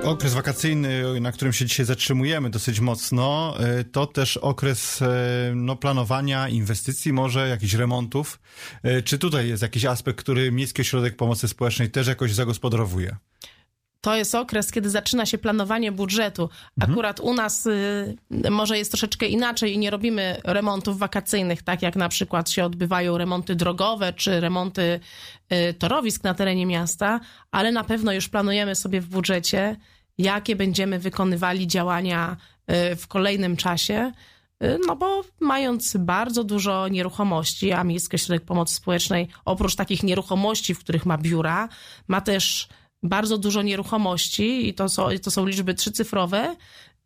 Okres wakacyjny, na którym się dzisiaj zatrzymujemy dosyć mocno, to też okres planowania inwestycji, może jakichś remontów. Czy tutaj jest jakiś aspekt, który Miejski Ośrodek Pomocy Społecznej też jakoś zagospodarowuje? To jest okres, kiedy zaczyna się planowanie budżetu. Akurat u nas może jest troszeczkę inaczej i nie robimy remontów wakacyjnych, tak jak na przykład się odbywają remonty drogowe czy remonty torowisk na terenie miasta, ale na pewno już planujemy sobie w budżecie, jakie będziemy wykonywali działania w kolejnym czasie. No bo mając bardzo dużo nieruchomości, a Miejski Ośrodek Pomocy Społecznej oprócz takich nieruchomości, w których ma biura, ma też bardzo dużo nieruchomości i to są liczby trzycyfrowe,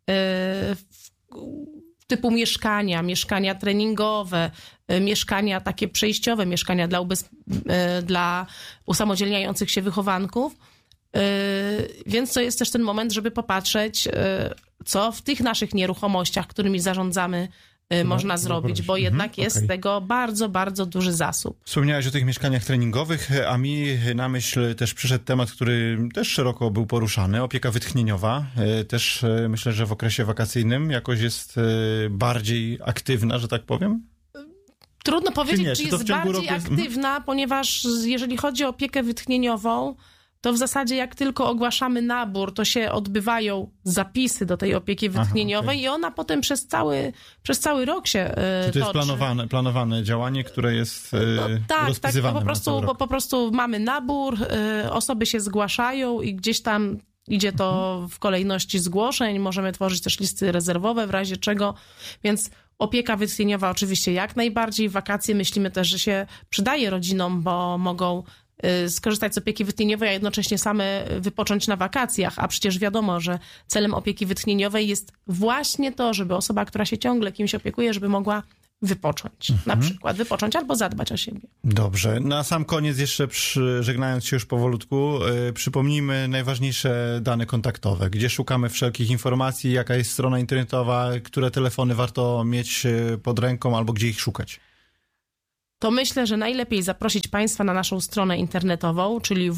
typu mieszkania treningowe, mieszkania takie przejściowe, mieszkania dla usamodzielniających się wychowanków. Więc to jest też ten moment, żeby popatrzeć, co w tych naszych nieruchomościach, którymi zarządzamy, można zrobić, bo jednak jest tego bardzo, bardzo duży zasób. Wspomniałeś o tych mieszkaniach treningowych, a mi na myśl też przyszedł temat, który też szeroko był poruszany, opieka wytchnieniowa. Też myślę, że w okresie wakacyjnym jakoś jest bardziej aktywna, że tak powiem? Trudno powiedzieć, czy jest bardziej aktywna, ponieważ jeżeli chodzi o opiekę wytchnieniową, to w zasadzie jak tylko ogłaszamy nabór, to się odbywają zapisy do tej opieki wytchnieniowej i ona potem przez cały rok się Czy to jest toczy. planowane działanie, które jest rozpisywane? Tak, bo po prostu mamy nabór, osoby się zgłaszają i gdzieś tam idzie to w kolejności zgłoszeń, możemy tworzyć też listy rezerwowe w razie czego, więc opieka wytchnieniowa oczywiście jak najbardziej. W wakacje myślimy też, że się przydaje rodzinom, bo mogą skorzystać z opieki wytchnieniowej, a jednocześnie same wypocząć na wakacjach, a przecież wiadomo, że celem opieki wytchnieniowej jest właśnie to, żeby osoba, która się ciągle kimś opiekuje, żeby mogła wypocząć. Na przykład wypocząć albo zadbać o siebie. Dobrze. Na sam koniec jeszcze, żegnając się już powolutku, przypomnijmy najważniejsze dane kontaktowe. Gdzie szukamy wszelkich informacji, jaka jest strona internetowa, które telefony warto mieć pod ręką albo gdzie ich szukać? To myślę, że najlepiej zaprosić Państwa na naszą stronę internetową, czyli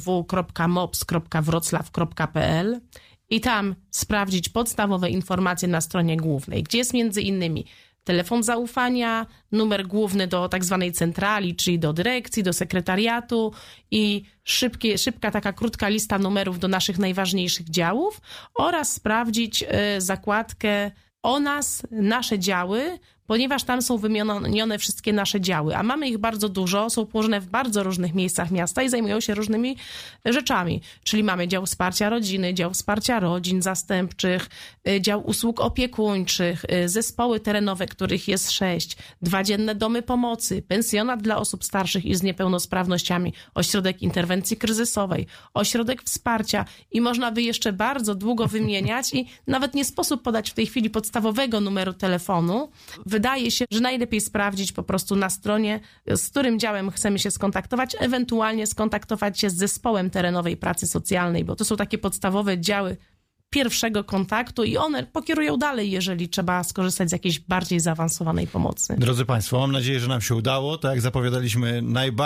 www.mops.wroclaw.pl i tam sprawdzić podstawowe informacje na stronie głównej, gdzie jest między innymi telefon zaufania, numer główny do tak zwanej centrali, czyli do dyrekcji, do sekretariatu i szybka taka krótka lista numerów do naszych najważniejszych działów oraz sprawdzić zakładkę o nas, nasze działy, ponieważ tam są wymienione wszystkie nasze działy, a mamy ich bardzo dużo, są położone w bardzo różnych miejscach miasta i zajmują się różnymi rzeczami, czyli mamy dział wsparcia rodziny, dział wsparcia rodzin zastępczych, dział usług opiekuńczych, zespoły terenowe, których jest 6, 2 dzienne domy pomocy, pensjonat dla osób starszych i z niepełnosprawnościami, ośrodek interwencji kryzysowej, ośrodek wsparcia i można by jeszcze bardzo długo wymieniać i nawet nie sposób podać w tej chwili podstawowego numeru telefonu. Wydaje się, że najlepiej sprawdzić po prostu na stronie, z którym działem chcemy się skontaktować, ewentualnie skontaktować się z zespołem terenowej pracy socjalnej, bo to są takie podstawowe działy pierwszego kontaktu i one pokierują dalej, jeżeli trzeba skorzystać z jakiejś bardziej zaawansowanej pomocy. Drodzy Państwo, mam nadzieję, że nam się udało. Tak jak zapowiadaliśmy,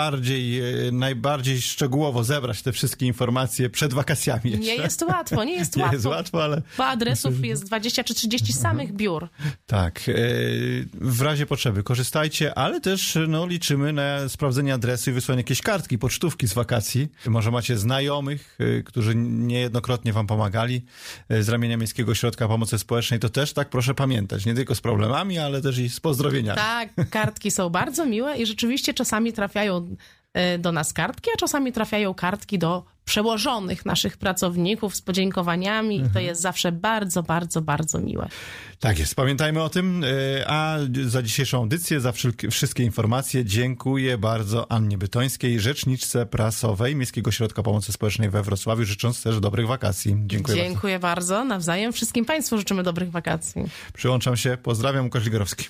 najbardziej szczegółowo zebrać te wszystkie informacje przed wakacjami jeszcze. Nie jest łatwo. Nie jest łatwo, ale... Bo adresów jest 20 czy 30 samych biur. Tak. W razie potrzeby korzystajcie, ale też liczymy na sprawdzenie adresu i wysłanie jakiejś kartki, pocztówki z wakacji. Może macie znajomych, którzy niejednokrotnie wam pomagali z ramienia Miejskiego Ośrodka Pomocy Społecznej, to też tak proszę pamiętać, nie tylko z problemami, ale też i z pozdrowieniami. Tak, kartki są bardzo miłe i rzeczywiście czasami trafiają do nas kartki, a czasami trafiają kartki do przełożonych naszych pracowników z podziękowaniami i to jest zawsze bardzo, bardzo, bardzo miłe. Tak jest, pamiętajmy o tym, a za dzisiejszą audycję, za wszystkie informacje dziękuję bardzo Annie Bytońskiej, rzeczniczce prasowej Miejskiego Ośrodka Pomocy Społecznej we Wrocławiu, życząc też dobrych wakacji. Dziękuję bardzo. Nawzajem wszystkim Państwu życzymy dobrych wakacji. Przyłączam się, pozdrawiam, Łukasz Ligerowski.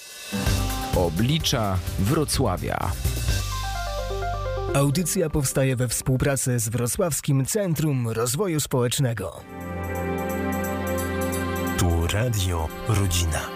Oblicza Wrocławia. Audycja powstaje we współpracy z Wrocławskim Centrum Rozwoju Społecznego. Tu Radio Rodzina.